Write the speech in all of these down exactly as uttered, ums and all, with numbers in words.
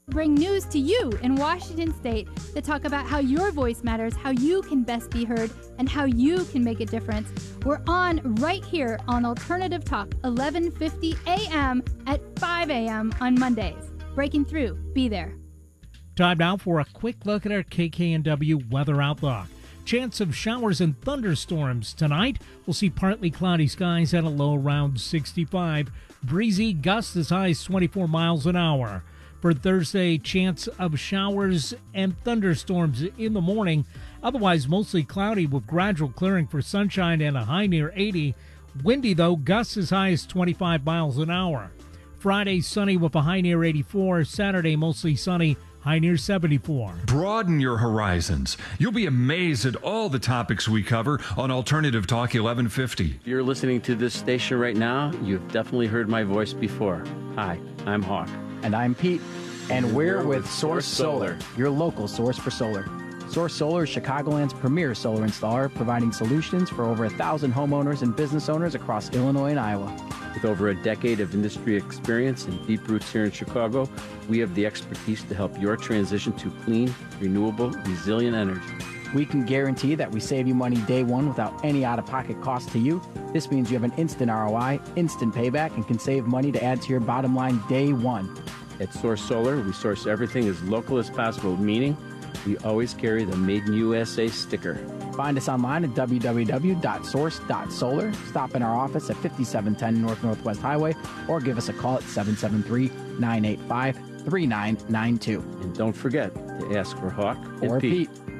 bring news to you in Washington State that talk about how your voice matters, how you can best be heard, and how you can make a difference. We're on right here on Alternative Talk, eleven fifty a.m. at five a.m. on Mondays. Breaking through. Be there. Time now for a quick look at our K K N W weather outlook. Chance of showers and thunderstorms tonight. We'll see partly cloudy skies at a low around sixty-five. Breezy, gusts as high as twenty-four miles an hour. For Thursday, chance of showers and thunderstorms in the morning. Otherwise, mostly cloudy with gradual clearing for sunshine and a high near eighty. Windy, though, gusts as high as twenty-five miles an hour. Friday, sunny with a high near eighty-four. Saturday, mostly sunny, high near seventy-four. Broaden your horizons. You'll be amazed at all the topics we cover on Alternative Talk eleven fifty. If you're listening to this station right now, you've definitely heard my voice before. Hi, I'm Hawk. And I'm Pete. And we're with Source Solar, your local source for solar. Source Solar is Chicagoland's premier solar installer, providing solutions for over a thousand homeowners and business owners across Illinois and Iowa. With over a decade of industry experience and deep roots here in Chicago, we have the expertise to help your transition to clean, renewable, resilient energy. We can guarantee that we save you money day one without any out-of-pocket cost to you. This means you have an instant R O I, instant payback, and can save money to add to your bottom line day one. At Source Solar, we source everything as local as possible, meaning we always carry the Made in U S A sticker. Find us online at w w w dot source dot solar. Stop in our office at fifty-seven ten North Northwest Highway or give us a call at seven seven three, nine eight five, three nine nine two. And don't forget to ask for Hawk or and Pete. Pete.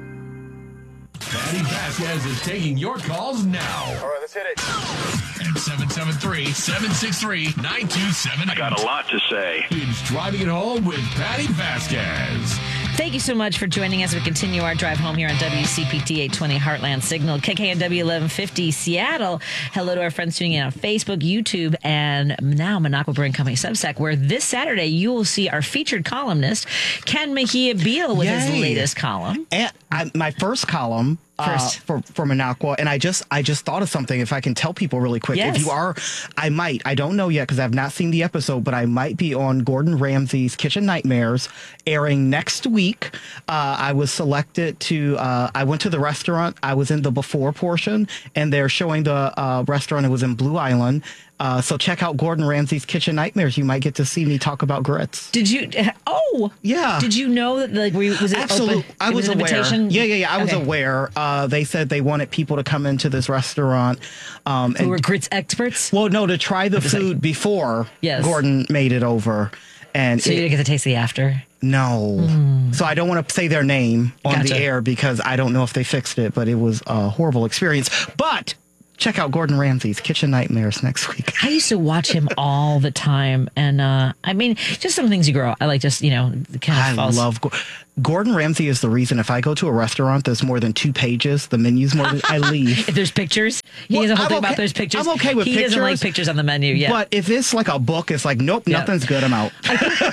Patty Vasquez is taking your calls now. All right, let's hit it. At seven seven three, seven six three, nine two seven eight. I got a lot to say. It's Driving It Home with Patty Vasquez. Thank you so much for joining us. We continue our drive home here on W C P T eight twenty Heartland Signal, K K N W eleven fifty Seattle. Hello to our friends tuning in on Facebook, YouTube, and now Minocqua Brewing Company Substack, where this Saturday you will see our featured columnist, Ken Mejia Beal, with Yay. his latest column. And I, my first column uh, First. for for Minocqua, and I just I just thought of something. If I can tell people really quick, Yes. if you are, I might. I don't know yet because I've not seen the episode, but I might be on Gordon Ramsay's Kitchen Nightmares, airing next week. Uh, I was selected to. Uh, I went to the restaurant. I was in the before portion, and they're showing the uh, restaurant. It was in Blue Island. Uh, so check out Gordon Ramsay's Kitchen Nightmares. You might get to see me talk about grits. Did you? Oh, yeah. Did you know that? Like, were you, was it Absolutely. open? I It was, an aware. invitation? Yeah, yeah, yeah. I was Okay. aware. Uh, they said they wanted people to come into this restaurant. Um, Who and were grits experts? Well, no, to try the What is food it? before Yes. Gordon made it over. And So you it- didn't get to taste the after? no. So I don't want to say their name on Gotcha. the air because I don't know if they fixed it, but it was a horrible experience. But check out Gordon Ramsay's Kitchen Nightmares next week. I used to watch him all the time, and uh, I mean, just some things you grow. I like just you know, the kind of I false. love Go- Gordon Ramsay is the reason if I go to a restaurant that's more than two pages, the menu's more than I leave. If there's pictures, he Well, has a whole I'm thing okay- about there's pictures. I'm okay with he pictures. doesn't like pictures on the menu. Yeah, But if it's like a book, it's like, nope, Yeah. nothing's good. I'm out.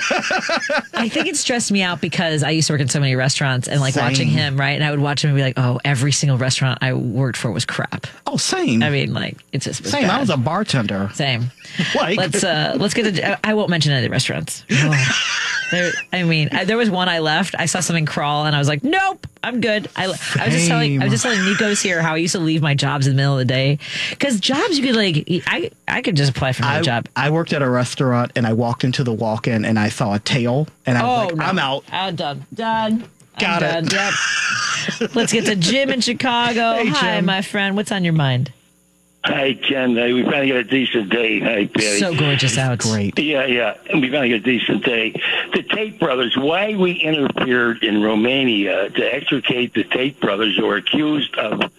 I think it stressed me out because I used to work in so many restaurants and like Same. watching him, right? And I would watch him and be like, oh, every single restaurant I worked for was crap. Oh, same. I mean, like it's just was Same. I bad. was a bartender. Same. Like, Let's uh let's get to. I won't mention any of the restaurants. Oh. There, I mean, I, there was one I left. I saw something crawl, and I was like, "Nope, I'm good." I, I was just telling, I was just telling Nico's here how I used to leave my jobs in the middle of the day because jobs you could like, I I could just apply for another I, job. I worked at a restaurant and I walked into the walk-in and I saw a tail and I was Oh, like, no. I'm out. I'm done. Done. Got I'm it. Done. Yep. Let's get to Jim in Chicago. Hey, Hi, Jim. my friend. What's on your mind? Hi, Ken. Uh, we finally got a decent day. Hi, Patty. So gorgeous out. Great. Yeah, yeah. We finally got a decent day. The Tate brothers, why we interfered in Romania to extricate the Tate brothers who are accused of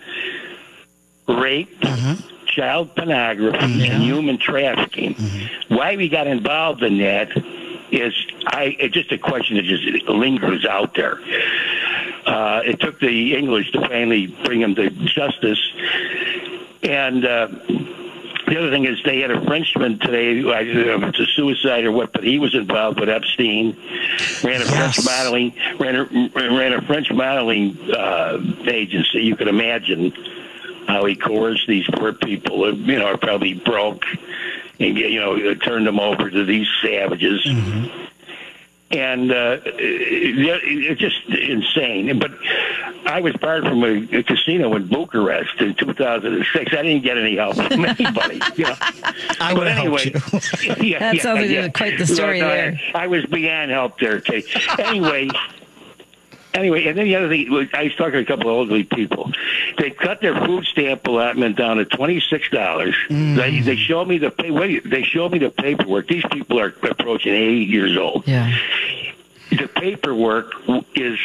rape, Mm-hmm. child pornography, Mm-hmm. and human trafficking. Mm-hmm. Why we got involved in that is I it's just a question that just lingers out there. Uh, it took the English to finally bring them to justice. And uh, the other thing is they had a Frenchman today, I don't know if it's a suicide or what, but he was involved with Epstein, ran a Yes. French modeling, ran a, ran a French modeling uh, agency. You can imagine how he coerced these poor people who, you know, are probably broke and, you know, turned them over to these savages. Mm-hmm. And uh, it, it's just insane. But I was barred from a, a casino in Bucharest in two thousand six. I didn't get any help from anybody. You know? I would but have anyway, helped you. yeah, That yeah, sounds like yeah. quite the story No, no, there. I, I was beyond help there, Kate. Anyway. Anyway, and then the other thing, was I was talking to a couple of elderly people. They cut their food stamp allotment down to twenty-six dollars. Mm. They, they showed me the pay, wait, they showed me the paperwork. These people are approaching eighty years old. Yeah. The paperwork is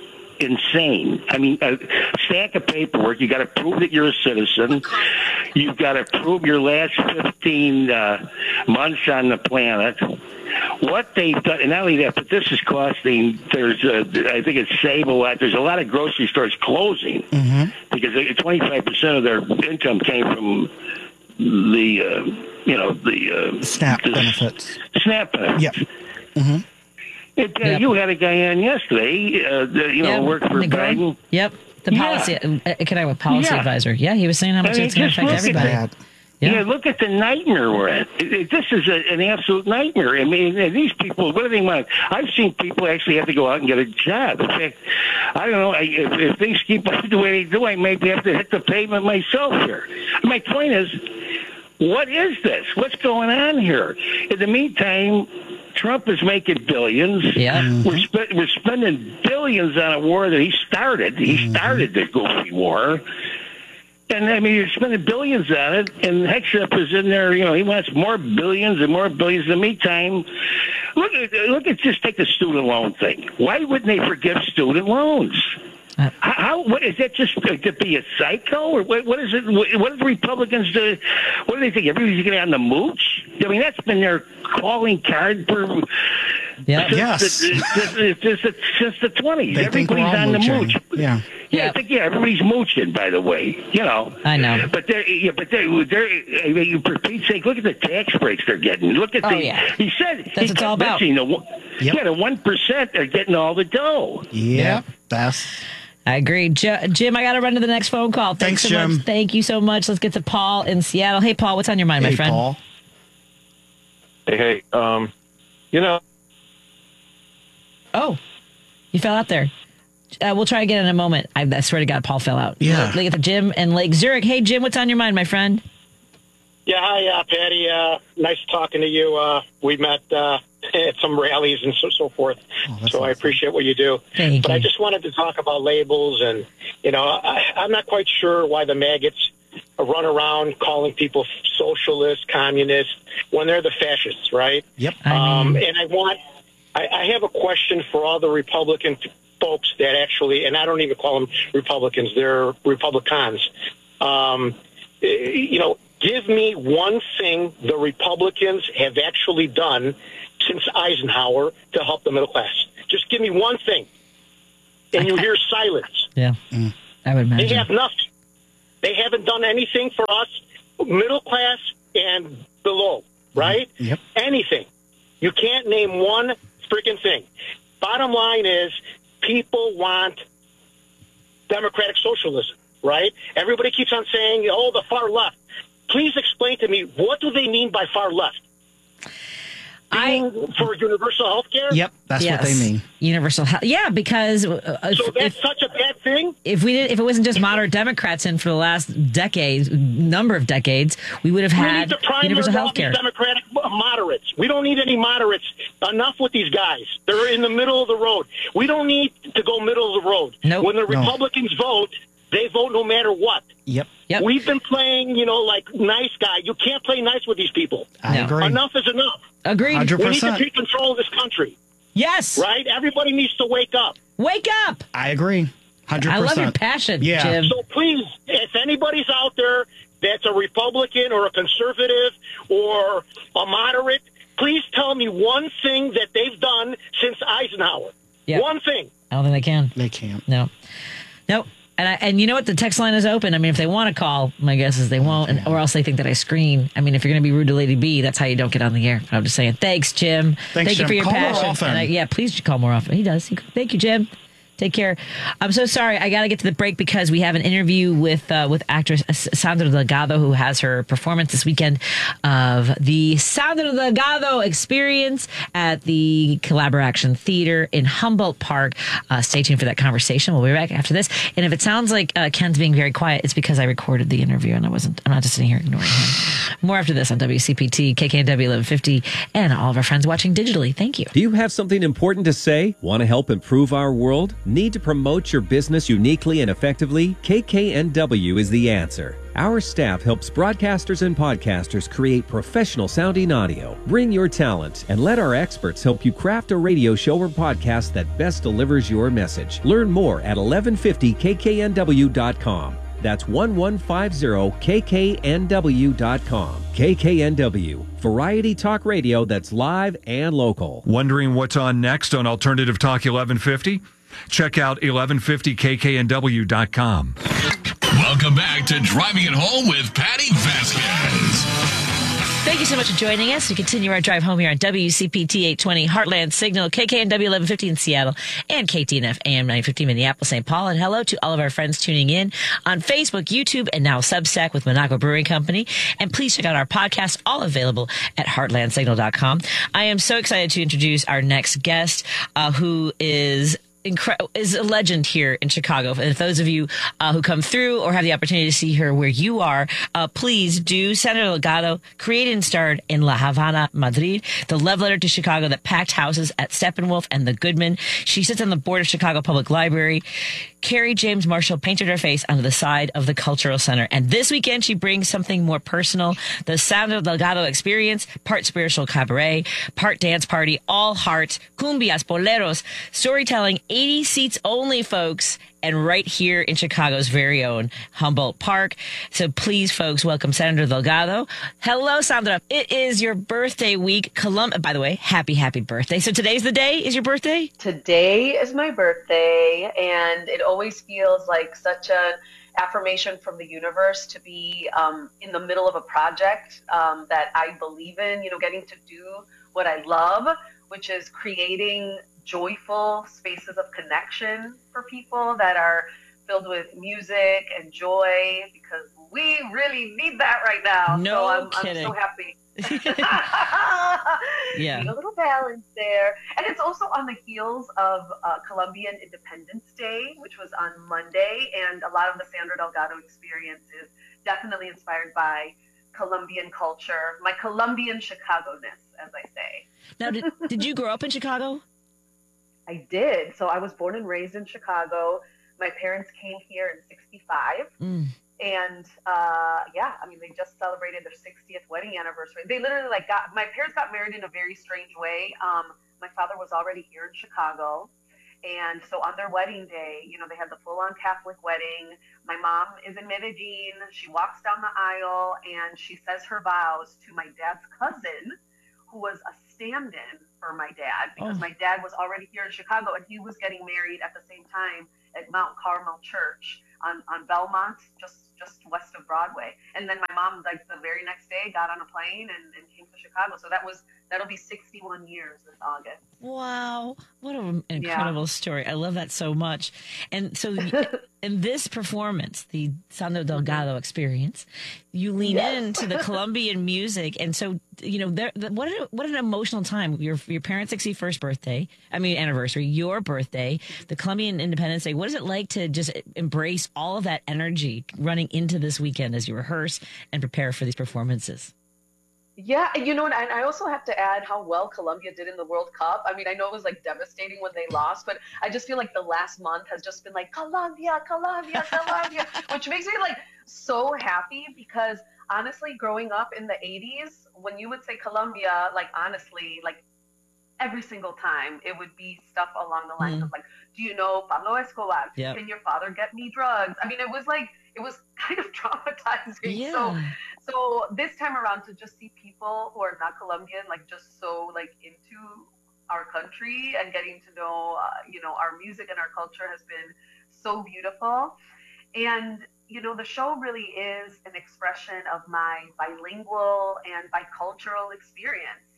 insane. I mean, a stack of paperwork. You got to prove that you're a citizen. You've got to prove your last fifteen uh, months on the planet. What they've done, and not only that, but this is costing. There's, a, I think it's Save a lot. There's a lot of grocery stores closing mm-hmm. because twenty-five percent of their income came from the, uh, you know, the uh, SNAP the benefits. SNAP benefits. Yep. Mm-hmm. It, uh, Yep. You had a guy on yesterday, uh, the, you know, Yeah, worked for Negron. Biden. Yep. The policy, Yeah. uh, can I have a policy Yeah. advisor? Yeah, he was saying how much I mean, it's going to just affect look at everybody. that. Yeah. Yeah, look at the nightmare we're in. It, it, this is a, an absolute nightmare. I mean, and these people, what do they want? I've seen people actually have to go out and get a job. In fact, I don't know, I, if, if things keep up the way they do, I maybe have to hit the pavement myself here. My point is, what is this? What's going on here? In the meantime, Trump is making billions. Yeah. Mm-hmm. We're, sp- we're spending billions on a war that he started. He mm-hmm. started the goofy war. And, I mean, you're spending billions on it, and Hexup is in there, you know, he wants more billions and more billions. In the meantime, look at, look at just take the student loan thing. Why wouldn't they forgive student loans? Uh, how, how what is that, just to be a psycho, or what, what is it? What, what do the Republicans do? What do they think? Everybody's getting on the mooch? I mean, that's been their calling card for yeah. since, yes. the, since, since, since the twenties. They Everybody's on the mooching. mooch. Yeah. Yeah, I think, yeah, everybody's mooching, by the way, you know. I know. But they're, yeah, but they're, they're, I mean, for Pete's sake, look at the tax breaks they're getting. Look at Oh, the, yeah. he said, That's he what it's all about. The, yep. Yeah, the one percent are getting all the dough. Yeah, that's... I agree. J- Jim, I got to run to the next phone call. Thanks, Thanks so Jim. much. Thank you so much. Let's get to Paul in Seattle. Hey, Paul, what's on your mind, hey, my friend? Paul. Hey, hey, um, you know. Oh, you fell out there. Uh, we'll try again in a moment. I, I swear to God, Paul fell out. Yeah. Look at the Jim and Lake Zurich. Hey, Jim, what's on your mind, my friend? Yeah, hi, uh, Patty. Uh, nice talking to you. Uh, we met uh, at some rallies and so, so forth. Oh, so awesome. I appreciate what you do. Thank but you. I just wanted to talk about labels. And, you know, I, I'm not quite sure why the maggots run around calling people socialist, communist, when they're the fascists, right? Yep. Um, and I want, I, I have a question for all the Republican folks that actually, and I don't even call them Republicans, they're Republicans. Um, you know, give me one thing the Republicans have actually done since Eisenhower to help the middle class. Just give me one thing. And you hear silence. Yeah, mm. I would imagine. They have nothing. They haven't done anything for us, middle class and below, right? Mm. Yep. Anything. You can't name one freaking thing. Bottom line is, people want democratic socialism, right? Everybody keeps on saying, oh, the far left. Please explain to me, what do they mean by far left? I, for universal health care? Yep, that's yes. what they mean. Universal health. Yeah, because uh, so if, that's if, such a bad thing? If we did, if it wasn't just moderate Democrats in for the last decade, number of decades, we would have we had need to prime universal health care. Democratic moderates. We don't need any moderates. Enough with these guys. They're in the middle of the road. We don't need to go middle of the road. Nope. When the No. Republicans vote, they vote no matter what. Yep. Yep. We've been playing, you know, like nice guy. You can't play nice with these people. I No. agree. Enough is enough. Agreed. one hundred We need to percent. take control of this country, Yes. right? Everybody needs to wake up. Wake up. I agree. one hundred I percent. love your passion, Yeah. Jim. So please, if anybody's out there that's a Republican or a conservative or a moderate, please tell me one thing that they've done since Eisenhower. Yeah. One thing. I don't think they can. They can't. No. No. And I, and you know what? The text line is open. I mean, if they want to call, my guess is they won't, and, or else they think that I screen. I mean, if you're going to be rude to Lady B, that's how you don't get on the air. I'm just saying. Thanks, Jim. Thanks, Thank Jim. you for your Call more passion. often. And I, yeah, please call more often. He does. He, thank you, Jim. Take care. I'm so sorry. I got to get to the break because we have an interview with uh, with actress Sandra Delgado, who has her performance this weekend of the Sandra Delgado Experience at the Collaboration Theater in Humboldt Park. Uh, stay tuned for that conversation. We'll be back after this. And if it sounds like uh, Ken's being very quiet, it's because I recorded the interview and I wasn't. I'm not just sitting here ignoring him. More after this on W C P T, K K N W eleven fifty, and all of our friends watching digitally. Thank you. Do you have something important to say? Want to help improve our world? Need to promote your business uniquely and effectively? K K N W is the answer. Our staff helps broadcasters and podcasters create professional sounding audio. Bring your talent and let our experts help you craft a radio show or podcast that best delivers your message. Learn more at eleven fifty K K N W dot com. That's eleven fifty K K N W dot com. K K N W, variety talk radio that's live and local. Wondering what's on next on Alternative Talk eleven fifty? Check out eleven fifty K K N W dot com. Welcome back to Driving It Home with Patty Vasquez. Thank you so much for joining us. We continue our drive home here on W C P T eight twenty Heartland Signal, K K N W eleven fifty in Seattle, and K T N F A M nine fifty Minneapolis, Saint Paul. And hello to all of our friends tuning in on Facebook, YouTube, and now Substack with Monaco Brewing Company. And please check out our podcast, all available at heartland signal dot com. I am so excited to introduce our next guest, uh, who is Incre- is a legend here in Chicago. And those of you uh, who come through or have the opportunity to see her where you are, uh, please do. Sandra Delgado, created and starred in La Habana, Madrid, the love letter to Chicago that packed houses at Steppenwolf and the Goodman. She sits on the board of Chicago Public Library. Carrie James Marshall painted her face onto the side of the Cultural Center. And this weekend, she brings something more personal. The Sandra Delgado Experience, part spiritual cabaret, part dance party, all heart, cumbias, boleros, storytelling, eighty seats only, folks, and right here in Chicago's very own Humboldt Park. So please, folks, welcome Sandra Delgado. Hello, Sandra. It is your birthday week. Colum- By the way, happy, happy birthday. So today's the day? Is your birthday? Today is my birthday, and it always feels like such an affirmation from the universe to be um, in the middle of a project um, that I believe in, you know, getting to do what I love, which is creating joyful spaces of connection for people that are filled with music and joy, because we really need that right now. No so I'm, kidding. I'm so happy. Yeah. Need a little balance there. And it's also on the heels of uh, Colombian Independence Day, which was on Monday. And a lot of the Sandra Delgado experience is definitely inspired by Colombian culture, my Colombian Chicago-ness, as I say. Now, did, did you grow up in Chicago? I did. So I was born and raised in Chicago. My parents came here in sixty-five. Mm. And uh, yeah, I mean, they just celebrated their sixtieth wedding anniversary. They literally like got, my parents got married in a very strange way. Um, my father was already here in Chicago. And so on their wedding day, you know, they had the full on Catholic wedding. My mom is in Medellin. She walks down the aisle and she says her vows to my dad's cousin, who was a stand-in for my dad, because Oh. my dad was already here in Chicago and he was getting married at the same time at Mount Carmel Church on, on Belmont, just just west of Broadway. And then my mom, like the very next day, got on a plane and, and came to Chicago. So that was that'll be sixty-one years this August. Wow. What an incredible yeah. story. I love that so much. And so in this performance, the Sandra Delgado experience, you lean yes. into the Colombian music. And so, you know, there, what, a, what an emotional time. Your your parents' sixty-first birthday, I mean, anniversary, your birthday, the Colombian Independence Day. What is it like to just embrace all of that energy running into this weekend as you rehearse and prepare for these performances? Yeah, and you know, and I also have to add how well Colombia did in the World Cup. I mean, I know it was like devastating when they lost, but I just feel like the last month has just been like Colombia, Colombia, Colombia, which makes me like so happy, because honestly, growing up in the eighties, when you would say Colombia, like honestly, like every single time it would be stuff along the lines mm. of like, do you know Pablo Escobar? Yep. Can your father get me drugs? I mean, it was like, it was kind of traumatizing. Yeah. So, so this time around, to just see people who are not Colombian, like just so like into our country and getting to know, uh, you know, our music and our culture has been so beautiful. And, you know, the show really is an expression of my bilingual and bicultural experience.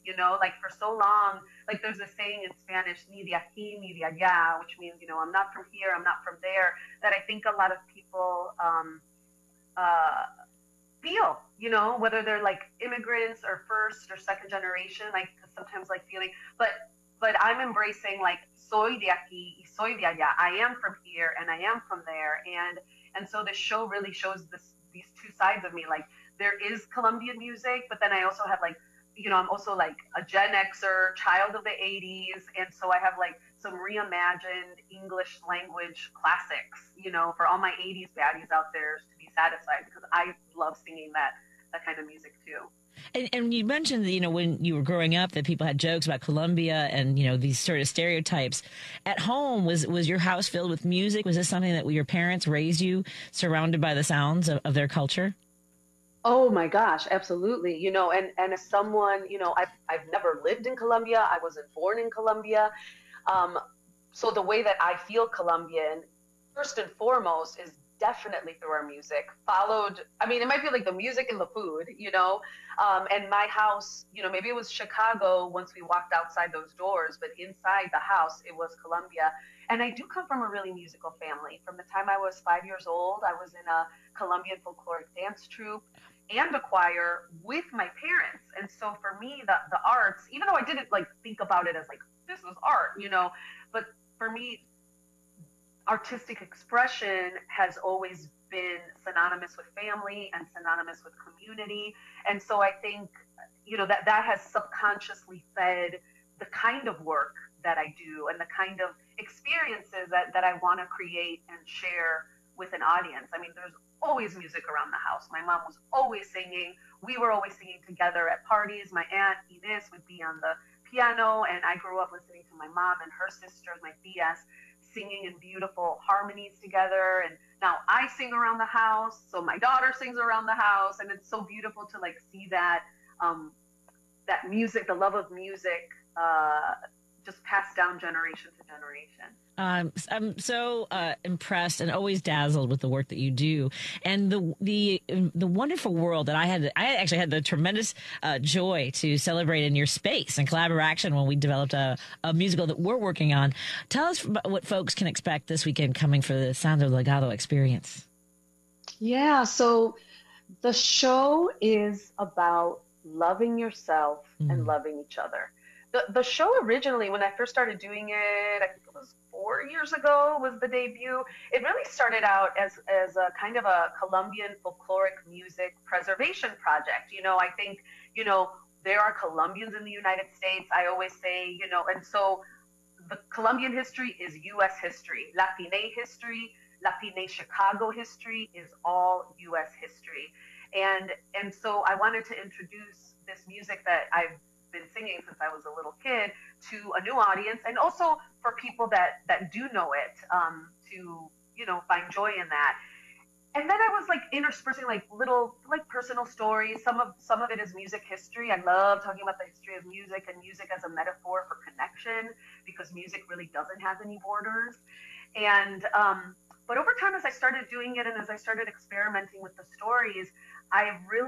you know, like for so long, like there's a saying in Spanish, ni de aquí, ni de allá, which means, you know, I'm not from here, I'm not from there, that I think a lot of people um, uh, feel, you know, whether they're like immigrants or first or second generation, like sometimes like feeling, but but I'm embracing like soy de aquí y soy de allá. I am from here and I am from there, and and so the show really shows this these two sides of me. Like there is Colombian music, but then I also have like, you know, I'm also like a Gen Xer, child of the eighties, and so I have like some reimagined English language classics, you know, for all my eighties baddies out there to be satisfied, because I love singing that that kind of music too. And, and you mentioned that, you know, when you were growing up that people had jokes about Colombia and, you know, these sort of stereotypes. At home, was was your house filled with music? Was this something that your parents raised you surrounded by the sounds of, of their culture? Oh my gosh, absolutely. You know, and, and as someone, you know, I've, I've never lived in Colombia. I wasn't born in Colombia. Um, so the way that I feel Colombian, first and foremost, is definitely through our music, followed, I mean, it might be like the music and the food, you know, um, and my house, you know, maybe it was Chicago once we walked outside those doors, but inside the house, it was Colombia. And I do come from a really musical family. From the time I was five years old, I was in a Colombian folkloric dance troupe and a choir with my parents. And so for me, the, the arts, even though I didn't like think about it as like, this was art, you know, but for me, artistic expression has always been synonymous with family and synonymous with community. And so I think, you know, that that has subconsciously fed the kind of work that I do and the kind of experiences that, that I want to create and share with an audience. I mean, there's always music around the house. My mom was always singing. We were always singing together at parties. My aunt Inez would be on the piano, and I grew up listening to my mom and her sisters, my tias, singing in beautiful harmonies together. And now I sing around the house, so my daughter sings around the house, and it's so beautiful to like see that um, that music, the love of music, uh, just passed down generation to generation. Um, I'm so uh, impressed and always dazzled with the work that you do, and the the the wonderful world that I had. I actually had the tremendous uh, joy to celebrate in your space and collaboration when we developed a, a musical that we're working on. Tell us what folks can expect this weekend coming for the Sound of Legado experience. Yeah, so the show is about loving yourself mm. and loving each other. The, the show originally, when I first started doing it, I think it was four years ago was the debut. It really started out as, as a kind of a Colombian folkloric music preservation project. You know, I think, you know, there are Colombians in the United States. I always say, you know, and so the Colombian history is U S history. Latine history, Latine Chicago history is all U S history. And, and so I wanted to introduce this music that I've been singing since I was a little kid to a new audience, and also for people that that do know it, um, to, you know, find joy in that. And then I was like interspersing like little like personal stories. Some of some of it is music history. I love talking about the history of music and music as a metaphor for connection, because music really doesn't have any borders. And um, but over time, as I started doing it and as I started experimenting with the stories, I really